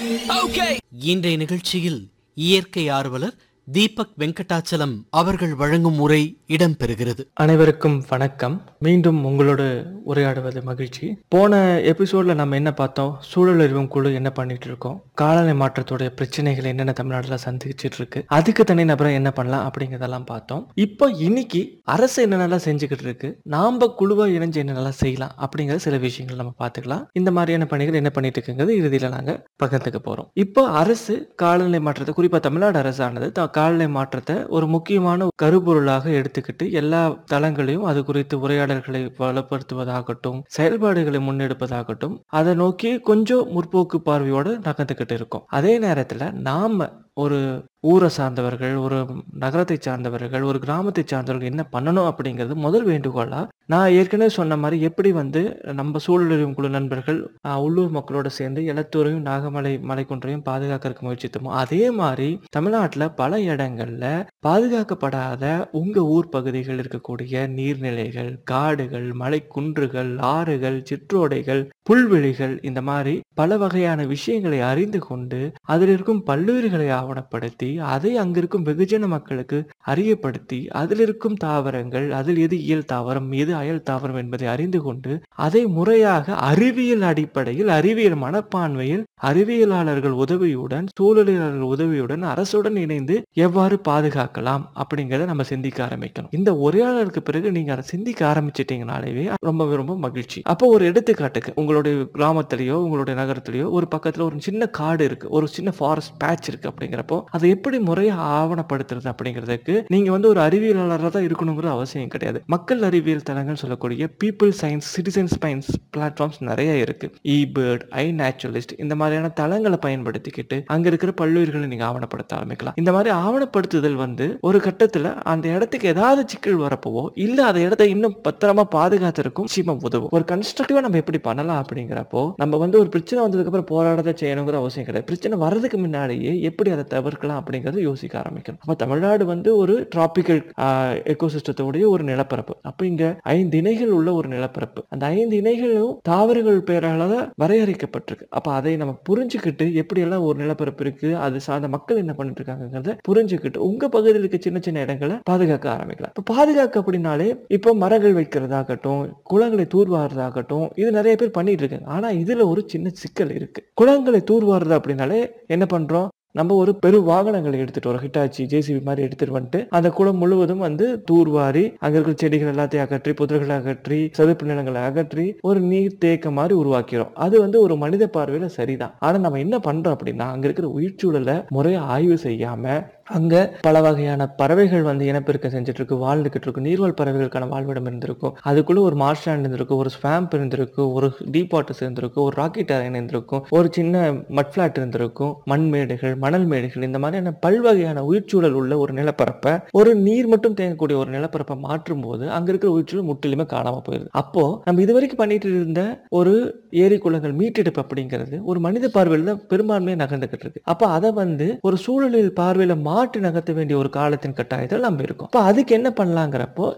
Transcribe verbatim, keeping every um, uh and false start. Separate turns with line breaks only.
இன்றைய நிகழ்ச்சியில் இயற்கை ஆர்வலர் தீபக் வெங்கடாச்சலம் அவர்கள் வழங்கும் உரை இடம்பெறுகிறது.
அனைவருக்கும் வணக்கம். மீண்டும் உங்களோடு உரையாடுவது மகிழ்ச்சி. போன எபிசோட்ல நம்ம என்ன பார்த்தோம்? சூழல் அறிவும் குழு என்ன பண்ணிட்டு இருக்கோம், காலநிலை மாற்றத்துடைய பிரச்சனைகள் என்னென்ன தமிழ்நாட்டில் சந்திச்சுட்டு இருக்கு, அதுக்கு தனி நபரை என்ன பண்ணலாம் அப்படிங்கிறதெல்லாம் பார்த்தோம். இப்போ இன்னைக்கு அரசு என்னென்னலாம் செஞ்சுக்கிட்டு இருக்கு, நாம குழுவா இணைஞ்சு என்னென்னலாம் செய்யலாம் அப்படிங்கிற சில விஷயங்கள் நம்ம பார்த்துக்கலாம். இந்த மாதிரியான பணிகள் என்ன பண்ணிட்டு இருக்குங்கிறது இறுதியில நாங்க பகிர்ந்துக்க போறோம். இப்போ அரசு காலநிலை மாற்றத்தை, குறிப்பா தமிழ்நாடு அரசானது காலநிலை மாற்றத்தை ஒரு முக்கியமான கருப்பொருளாக எடுத்துக்கிட்டு எல்லா தளங்களையும் அது குறித்து உரையாடல்களை வலுப்படுத்துவதாகட்டும், செயல்பாடுகளை முன்னெடுப்பதாகட்டும், அதை நோக்கி கொஞ்சம் முற்போக்கு பார்வையோடு நகர்ந்துகிட்டு இருக்கோம். அதே நேரத்துல நாம ஒரு ஊரை சார்ந்தவர்கள், ஒரு நகரத்தை சார்ந்தவர்கள், ஒரு கிராமத்தை சார்ந்தவர்கள் என்ன பண்ணணும் அப்படிங்கிறது முதல் வேண்டுகோளா, நான் ஏற்கனவே சொன்ன மாதிரி எப்படி வந்து நம்ம சூழலறிவும் குழு நண்பர்கள் உள்ளூர் மக்களோட சேர்ந்து எலத்தூரையும் நாகமலை மலைக்குன்றையும் பாதுகாக்கிறதுக்கு முயற்சித்தோமோ, அதே மாதிரி தமிழ்நாட்டில் பல இடங்கள்ல பாதுகாக்கப்படாத உங்க ஊர் பகுதிகள் இருக்கக்கூடிய நீர்நிலைகள், காடுகள், மலை குன்றுகள், ஆறுகள், சிற்றோடைகள், புல்வெளிகள், இந்த மாதிரி பல வகையான விஷயங்களை அறிந்து கொண்டு அதில் இருக்கும் பல்லுயிர்களை ஆவணப்படுத்தி அதை அங்கிருக்கும் வெகுஜன மக்களுக்கு அறியப்படுத்தி அதில் இருக்கும் தாவரங்கள், அதில் எது இயல் தாவரம், எது அயல் தாவரம் என்பதை அறிந்து கொண்டு அதை முறையாக அறிவியல் அடிப்படையில், அறிவியல் மனப்பான்மையில், அறிவியலாளர்கள் உதவியுடன், சூழலியலாளர்கள் உதவியுடன், அரசுடன் இணைந்து எவ்வாறு பாதுகாக்கலாம் அப்படிங்கிறத நம்ம சிந்திக்க ஆரம்பிக்கணும். இந்த உரையாடலுக்கு பிறகு நீங்க அதை சிந்திக்க ஆரம்பிச்சிட்டீங்கனாலே ரொம்ப ரொம்ப மகிழ்ச்சி. அப்போ ஒரு எடுத்துக்காட்டுக்கு, உங்களுடைய கிராமத்திலேயோ உங்களுடைய நகரத்திலேயோ ஒரு பக்கத்துல ஒரு சின்ன காடு இருக்கு, ஒரு சின்ன ஃபாரஸ்ட் பேட்ச் இருக்கு. அப்படிங்கிறப்போ அதை எப்படி முறையா ஆவணப்படுத்துறது அப்படிங்கிறதுக்கு நீங்க வந்து ஒரு அறிவியலாளராக தான் இருக்கணுங்கிற அவசியம் கிடையாது. மக்கள் அறிவியல் தளங்கள் சொல்லக்கூடிய people science, citizen science platforms நிறைய இருக்கு. இபேர்ட், ஐ நேச்சுரலிஸ்ட், இந்த மாதிரியான தளங்களை பயன்படுத்திக்கிட்டு அங்க இருக்கிற பல்லுயிர்களை நீங்க ஆவணப்படுத்த ஆரம்பிக்கலாம். இந்த மாதிரி ஆவணப்படுத்துதல் வந்து ஒரு கட்டத்துல அந்த இடத்துக்கு ஏதாவது சிக்கல் வரப்போ இல்ல அந்த இடத்தை இன்னும் பத்திரமா பாதுகாத்திருக்கும் நிச்சயமா உதவும். ஒரு கன்ஸ்ட்ரக்டிவா நம்ம எப்படி பண்ணலாம் அப்படிங்கிறப்போ, நம்ம வந்து ஒரு பிரச்சனை வந்ததுக்கு அப்புறம் போராடத்தை செய்யணுங்கிற அவசியம் கிடையாது. பிரச்சனை வர்றதுக்கு முன்னாடியே எப்படி அதை தவிர்க்கலாம் அப்படிங்கறத யோசிக்க ஆரம்பிக்கணும். அப்ப தமிழ்நாடு வந்து ஒரு டிராபிக்கல் எக்கோசிஸ்டத்தோடைய ஒரு நிலப்பரப்பு. அப்ப இங்க ஐந்து இணைகள் உள்ள ஒரு நிலப்பரப்பு. அந்த ஐந்து இணைகளும் தாவரங்கள் பெயரால வரையறுக்கப்பட்டிருக்கு. அப்ப அதை நம்ம புரிஞ்சுக்கிட்டு எப்படி எல்லாம் ஒரு நிலப்பரப்பு இருக்கு, அது சார்ந்த மக்கள் என்ன பண்ணிட்டு இருக்காங்கிறத புரிஞ்சுக்கிட்டு உங்க பகுதியில் இருக்க சின்ன சின்ன இடங்களை பாதுகாக்க ஆரம்பிக்கலாம். இப்ப பாதுகாக்க அப்படின்னாலே இப்போ மரங்கள் வைக்கிறதாகட்டும், குளங்களை தூர்வாரதாகட்டும், இது நிறைய பேர் பண்ணிட்டு இருக்காங்க. ஆனா இதுல ஒரு சின்ன சிக்கல் இருக்கு. குளங்களை தூர்வாருது அப்படின்னாலே என்ன பண்றோம், நம்ம ஒரு பெரு வாகனங்களை எடுத்துட்டு வரோம், ஹிட்டாச்சி, ஜேசிபி மாதிரி எடுத்துட்டு வந்துட்டு அந்த குளம் முழுவதும் வந்து தூர்வாரி அங்க இருக்கிற செடிகள் எல்லாத்தையும் அகற்றி, புதர்களை அகற்றி, சதுப்பு நிலங்களை அகற்றி ஒரு நீர் தேக்க மாதிரி உருவாக்கிறோம். அது வந்து ஒரு மனித பார்வையில சரிதான். ஆனா நம்ம என்ன பண்றோம் அப்படின்னா, அங்க இருக்கிற உயிர்ச்சூழலை முறையா ஆய்வு செய்யாம அங்க பல வகையான பறவைகள் வந்து இனப்பெருக்கம் செஞ்சுட்டு இருக்கு, வாழ்ந்துகிட்டு இருக்கும். நீர்வாழ் பறவைகளுக்கான வாழ்விடம் இருந்திருக்கும், அதுக்குள்ள ஒரு மார்ஷ்லாண்ட் இருந்திருக்கும், ஒரு ஸ்வாம்ப் இருந்திருக்கும், ஒரு டீப் வாட்டர்ஸ் இருந்திருக்கும், ஒரு ராக்கெட் அரேன் இருந்திருக்கும், ஒரு சின்ன மட் பிளாட் இருந்திருக்கும், மண்மேடுகள், மணல் மேடுகள், இந்த மாதிரியான பல்வகையான உயிர்ச்சூழல் உள்ள ஒரு நிலப்பரப்பை ஒரு நீர் மட்டும் தேங்கக்கூடிய ஒரு நிலப்பரப்பை மாற்றும் போது அங்க இருக்கிற உயிர்ச்சூழல் முற்றிலுமே காணாம போயிருது. அப்போ நம்ம இதுவரைக்கும் பண்ணிட்டு இருந்த ஒரு ஏரி குளங்கள் மீட்டெடுப்பு அப்படிங்கிறது ஒரு மனித பார்வையில தான் பெரும்பான்மையா நகர்ந்துகிட்டு இருக்கு. அப்ப அதை வந்து ஒரு சூழலில் பார்வையில மாற்றி நகர்த்த வேண்டிய ஒரு காலத்தின் கட்டாயத்தில் நம்ம இருக்கோம். அப்ப அதுக்கு என்ன பண்ணலாங்கிறப்போ,